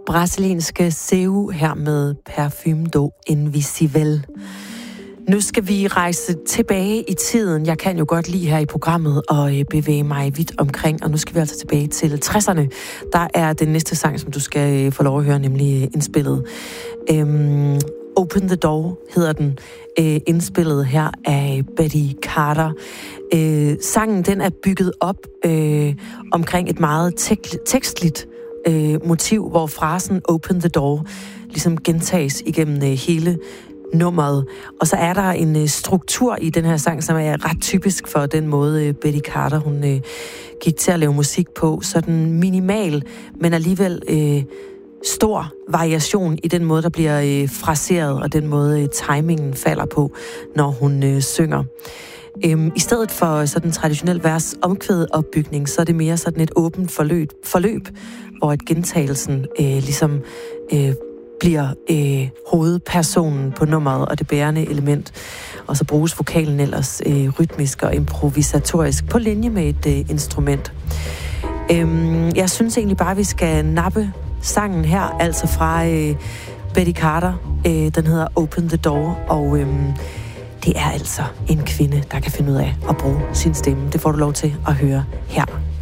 brasilianske Seu her med Perfume do Invisível. Nu skal vi rejse tilbage i tiden. Jeg kan jo godt lide her i programmet at bevæge mig vidt omkring, og nu skal vi altså tilbage til 60'erne. Der er den næste sang, som du skal få lov at høre, nemlig indspillet. Open the Door hedder den, indspillet her af Betty Carter. Sangen, den er bygget op omkring et meget tekstligt motiv, hvor frasen Open the Door ligesom gentages igennem hele nummeret. Og så er der en struktur i den her sang, som er ret typisk for den måde Betty Carter, hun gik til at lave musik på. Sådan minimal, men alligevel stor variation i den måde, der bliver fraseret, og den måde timingen falder på, når hun synger. I stedet for sådan en traditionel vers omkvædopbygning, så er det mere sådan et åbent forløb, hvor et gentagelsen ligesom bliver hovedpersonen på nummeret og det bærende element. Og så bruges vokalen ellers rytmisk og improvisatorisk på linje med et instrument. Jeg synes egentlig bare, vi skal nappe sangen her, altså fra Betty Carter. Den hedder Open the Door, og det er altså en kvinde, der kan finde ud af at bruge sin stemme. Det får du lov til at høre her.